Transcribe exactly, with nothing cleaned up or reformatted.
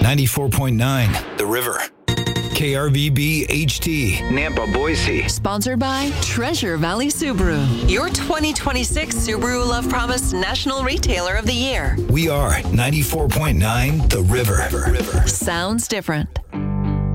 ninety-four point nine, The River. K R V B H T, Nampa, Boise. Sponsored by Treasure Valley Subaru, your twenty twenty-six Subaru Love Promise National Retailer of the Year. We are ninety-four point nine, The River. River. Sounds different.